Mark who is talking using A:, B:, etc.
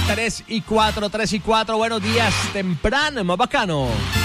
A: 3 y 4, buenos días, temprano, más bacano.